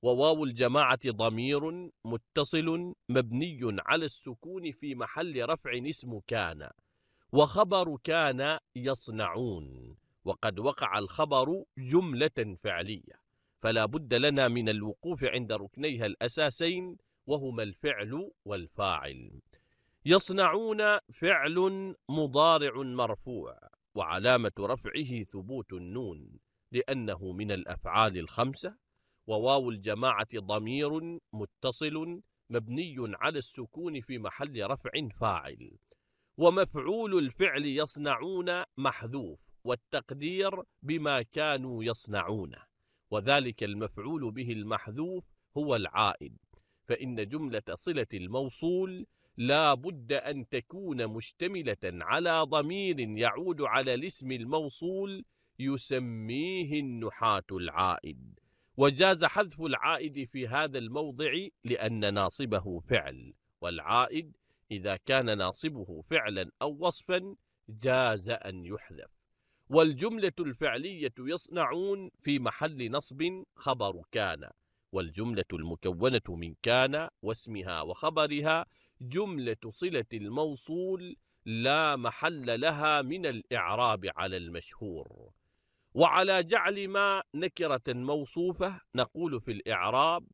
وواو الجماعة ضمير متصل مبني على السكون في محل رفع اسم كان، وخبر كان يصنعون، وقد وقع الخبر جملة فعلية، فلا بد لنا من الوقوف عند ركنيها الأساسين، وهما الفعل والفاعل. يصنعون فعل مضارع مرفوع، وعلامة رفعه ثبوت النون لأنه من الأفعال الخمسة، وواو الجماعة ضمير متصل مبني على السكون في محل رفع فاعل، ومفعول الفعل يصنعون محذوف، والتقدير بما كانوا يصنعون، وذلك المفعول به المحذوف هو العائد، فإن جملة صلة الموصول لا بد أن تكون مشتملة على ضمير يعود على الاسم الموصول يسميه النحاة العائد، وجاز حذف العائد في هذا الموضع لأن ناصبه فعل، والعائد إذا كان ناصبه فعلا أو وصفا جاز أن يحذف. والجملة الفعلية يصنعون في محل نصب خبر كان، والجملة المكونة من كان واسمها وخبرها جملة صلة الموصول لا محل لها من الإعراب على المشهور. وعلى جعل ما نكرة موصوفة نقول في الإعراب: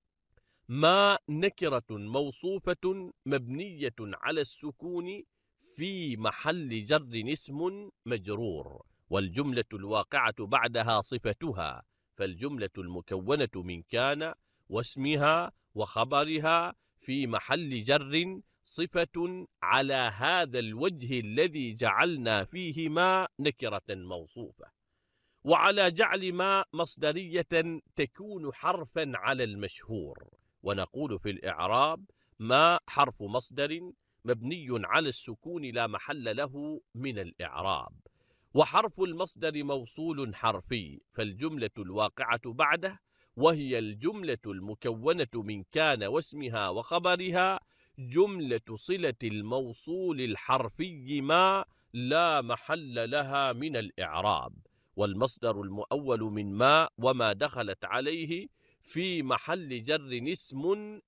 ما نكرة موصوفة مبنية على السكون في محل جر اسم مجرور، والجملة الواقعة بعدها صفتها، فالجملة المكونة من كان واسمها وخبرها في محل جر صفة على هذا الوجه الذي جعلنا فيه ما نكرة موصوفة. وعلى جعل ما مصدرية تكون حرفا على المشهور، ونقول في الإعراب: ما حرف مصدر مبني على السكون لا محل له من الإعراب، وحرف المصدر موصول حرفي، فالجملة الواقعة بعده وهي الجملة المكونة من كان واسمها وخبرها جملة صلة الموصول الحرفي ما لا محل لها من الإعراب، والمصدر المؤول من ما وما دخلت عليه في محل جر اسم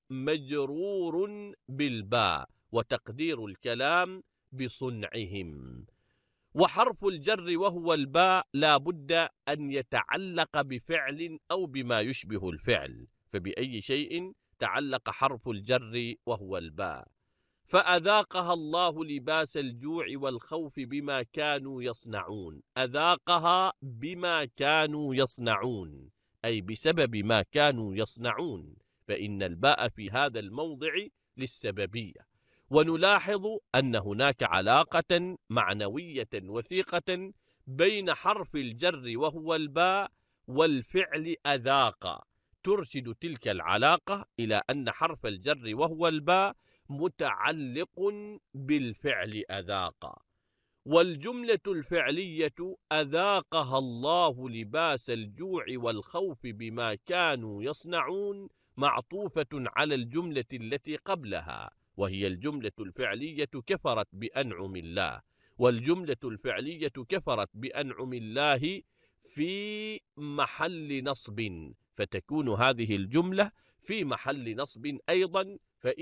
مجرور بالباء، وتقدير الكلام بصنعهم. وحرف الجر وهو الباء لا بد أن يتعلق بفعل أو بما يشبه الفعل، فبأي شيء تعلق حرف الجر وهو الباء؟ فأذاقها الله لباس الجوع والخوف بما كانوا يصنعون، أذاقها بما كانوا يصنعون أي بسبب ما كانوا يصنعون، فإن الباء في هذا الموضع للسببية. ونلاحظ أن هناك علاقة معنوية وثيقة بين حرف الجر وهو الباء والفعل أذاق، ترشد تلك العلاقة إلى أن حرف الجر وهو الباء متعلق بالفعل أذاق. والجملة الفعلية أذاقها الله لباس الجوع والخوف بما كانوا يصنعون معطوفة على الجملة التي قبلها، وهي الجملة الفعلية كفرت بأنعم الله، والجملة الفعلية كفرت بأنعم الله في محل نصب، فتكون هذه الجملة في محل نصب أيضا،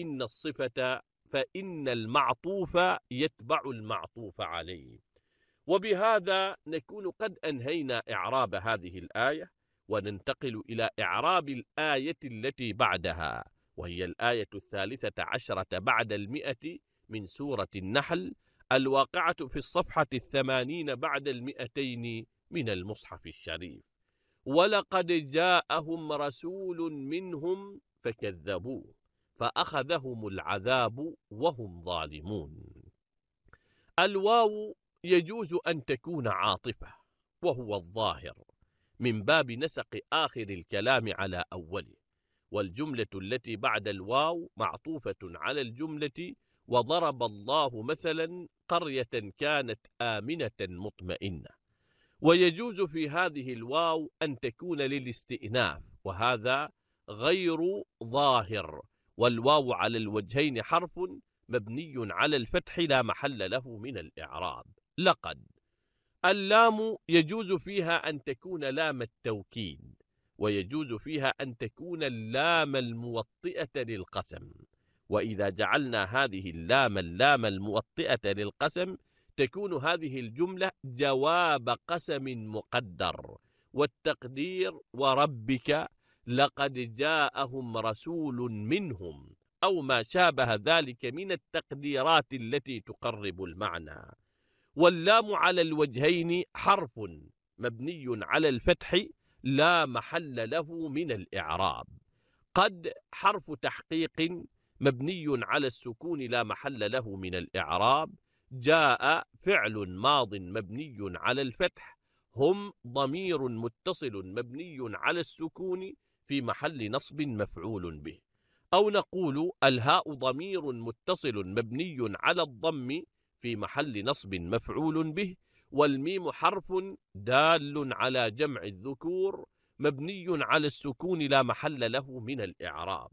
فإن المعطوف يتبع المعطوف عليه. وبهذا نكون قد أنهينا إعراب هذه الآية، وننتقل إلى إعراب الآية التي بعدها، وهي الآية 13 بعد 100 من سورة النحل، الواقعة في الصفحة 80 بعد 200 من المصحف الشريف. ولقد جاءهم رسول منهم فكذبوه فأخذهم العذاب وهم ظالمون. الواو يجوز أن تكون عاطفة، وهو الظاهر من باب نسق آخر الكلام على أوله، والجملة التي بعد الواو معطوفة على الجملة وضرب الله مثلا قرية كانت آمنة مطمئنة. ويجوز في هذه الواو أن تكون للاستئناف، وهذا غير ظاهر، والواو على الوجهين حرف مبني على الفتح لا محل له من الإعراب. لقد اللام يجوز فيها أن تكون لام التوكيد، ويجوز فيها أن تكون اللام الموطئة للقسم. وإذا جعلنا هذه اللام الموطئة للقسم تكون هذه الجملة جواب قسم مقدر، والتقدير وربك لقد جاءهم رسول منهم، أو ما شابه ذلك من التقديرات التي تقرب المعنى. واللام على الوجهين حرف مبني على الفتح لا محل له من الإعراب. قد حرف تحقيق مبني على السكون لا محل له من الإعراب. جاء فعل ماض مبني على الفتح. هم ضمير متصل مبني على السكون في محل نصب مفعول به. أو نقول الهاء ضمير متصل مبني على الضم في محل نصب مفعول به. والميم حرف دال على جمع الذكور مبني على السكون لا محل له من الإعراب.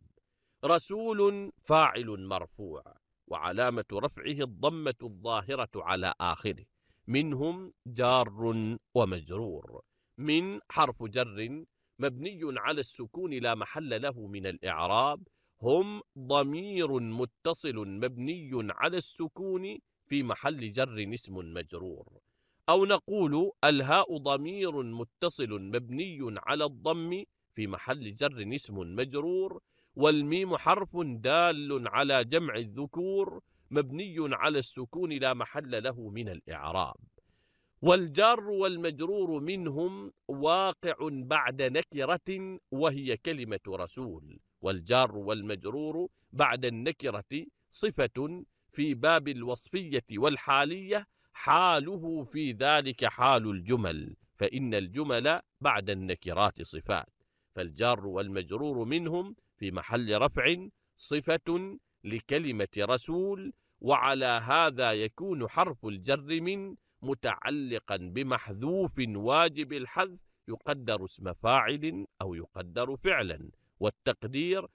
رسول فاعل مرفوع وعلامة رفعه الضمة الظاهرة على آخره. منهم جار ومجرور. من حرف جر مبني على السكون لا محل له من الإعراب. هم ضمير متصل مبني على السكون في محل جر اسم مجرور. أو نقول الهاء ضمير متصل مبني على الضم في محل جر اسم مجرور. والميم حرف دال على جمع الذكور مبني على السكون لا محل له من الإعراب. والجار والمجرور منهم واقع بعد نكرة وهي كلمة رسول. والجار والمجرور بعد النكرة صفة في باب الوصفية والحالية، حاله في ذلك حال الجمل، فإن الجمل بعد النكرات صفات. فالجار والمجرور منهم في محل رفع صفة لكلمة رسول. وعلى هذا يكون حرف الجر من متعلقا بمحذوف واجب الحذف يقدر اسم فاعل أو يقدر فعلا، والتقدير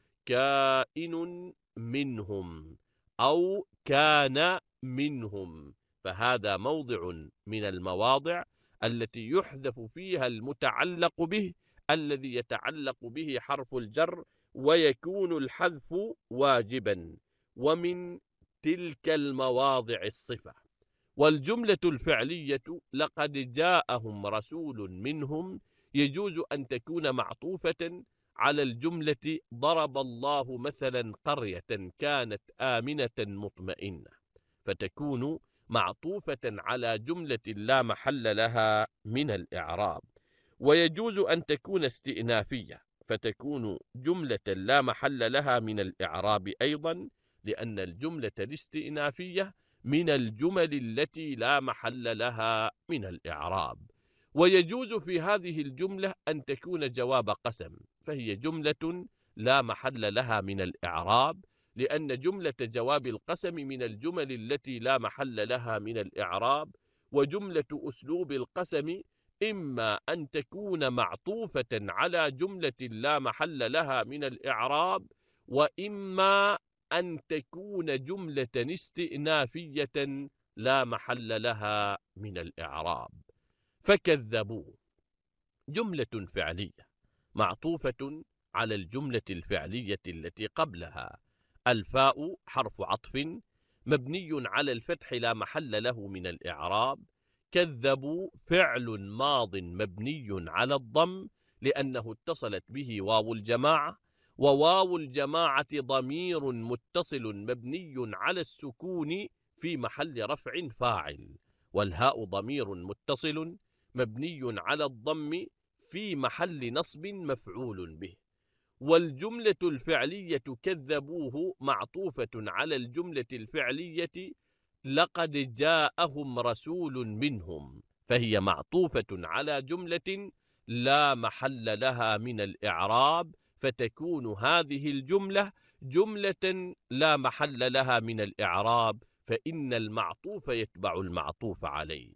كائن منهم أو كان منهم. فهذا موضع من المواضع التي يحذف فيها المتعلق به الذي يتعلق به حرف الجر ويكون الحذف واجبا. ومن تلك المواضع الصفة. والجملة الفعلية لقد جاءهم رسول منهم يجوز أن تكون معطوفة على الجملة ضرب الله مثلا قرية كانت آمنة مطمئنة، فتكون معطوفة على جملة لا محل لها من الإعراب. ويجوز أن تكون استئنافية فتكون جملة لا محل لها من الإعراب أيضا، لأن الجملة الاستئنافية من الجمل التي لا محل لها من الإعراب. ويجوز في هذه الجملة أن تكون جواب قسم، فهي جملة لا محل لها من الإعراب، لأن جملة جواب القسم من الجمل التي لا محل لها من الإعراب. وجملة أسلوب القسم إما أن تكون معطوفة على جملة لا محل لها من الإعراب، وإما أن تكون جملة استئنافية لا محل لها من الإعراب. فكذبوا جملة فعلية معطوفة على الجملة الفعلية التي قبلها. الفاء حرف عطف مبني على الفتح لا محل له من الإعراب. كذبوا فعل ماض مبني على الضم لأنه اتصلت به واو الجماعة، وواو الجماعة ضمير متصل مبني على السكون في محل رفع فاعل. والهاء ضمير متصل مبني على الضم في محل نصب مفعول به. والجملة الفعلية كذبوه معطوفة على الجملة الفعلية لقد جاءهم رسول منهم، فهي معطوفة على جملة لا محل لها من الإعراب، فتكون هذه الجملة جملة لا محل لها من الإعراب، فإن المعطوف يتبع المعطوف عليه.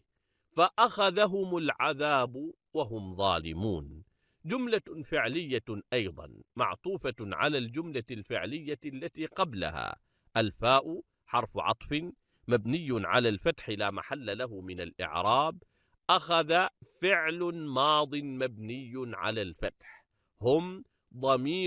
فأخذهم العذاب وهم ظالمون جملة فعلية أيضا معطوفة على الجملة الفعلية التي قبلها. الفاء حرف عطف مبني على الفتح لا محل له من الإعراب. أخذ فعل ماض مبني على الفتح. هم ضمير